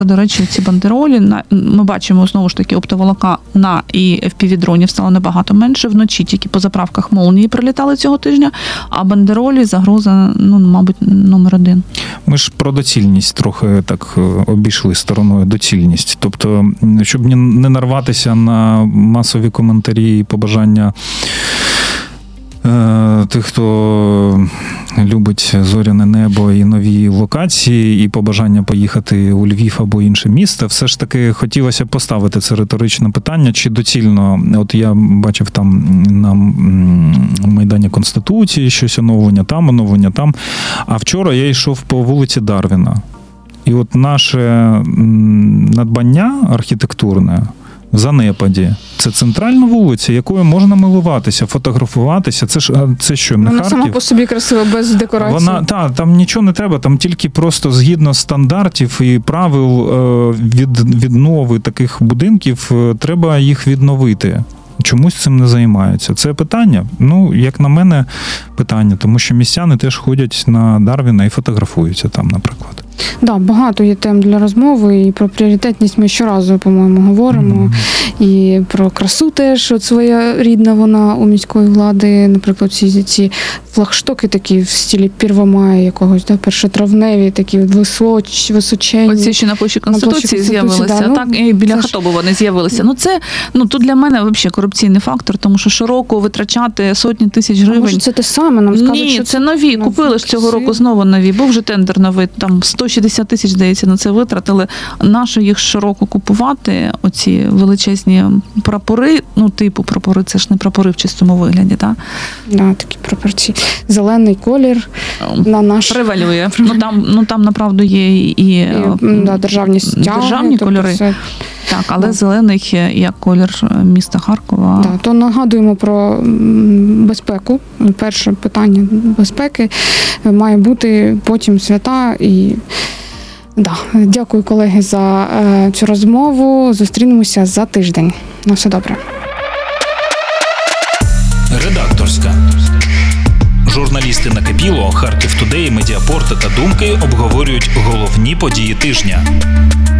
До речі, ці бандеролі, ми бачимо, знову ж таки, оптоволокна і FPV-дронів стало набагато менше. Вночі тільки по заправках молнії прилітали цього тижня, а бандеролі загроза, мабуть, номер один. Ми ж про доцільність трохи так обійшли стороною, доцільність. Тобто, щоб не нарватися на масові коментарі і побажання тих, хто любить зоряне небо і нові локації, і побажання поїхати у Львів або інше місто, все ж таки хотілося поставити це риторичне питання, чи доцільно, от я бачив там на Майдані Конституції щось оновлення там, а вчора я йшов по вулиці Дарвіна. І от наше надбання архітектурне в занепаді. Це центральна вулиця, якою можна милуватися, фотографуватися. Це що, не Харків? Вона сама по собі красива, без декорацій. Там нічого не треба, там тільки просто згідно стандартів і правил віднови таких будинків треба їх відновити. Чомусь цим не займаються. Це питання? Як на мене, питання, тому що містяни теж ходять на Дарвіна і фотографуються там, наприклад. Да, багато є тем для розмови, і про пріоритетність ми щоразу, по-моєму, говоримо. І про красу теж, от своя рідна вона у міської влади, наприклад, ці флагштоки такі в стилі Первомая якогось, першотравневі, такі височенні. Оці ще на площі Конституції з'явилися, да, так, і біля Хатобу вони з'явилися. Тут для мене взагалі корупційний фактор, тому що щороку витрачати сотні тисяч гривень. Може, це те саме, нам скажуть, Ні, що це нові, купили ж цього року знову нові. Був вже тендер новий, там 160 тисяч, здається, на це витратили. Нащо їх щороку купувати, оці величезні прапори, типу прапори, це ж не прапори в чистому вигляді, так? Да, такі прапорці. Зелений колір на наш... Превалює. Там, направду, є і державні стяги. Державні кольори. Все... Так, але зелений як колір міста Харкова. Да, то нагадуємо про безпеку. Перше питання безпеки має бути, потім свята. І дякую, колеги, за цю розмову. Зустрінемося за тиждень. На все добре. Редакторська. Журналісти Накипіло, Харків Тудей, Медіапорт та Думки обговорюють головні події тижня.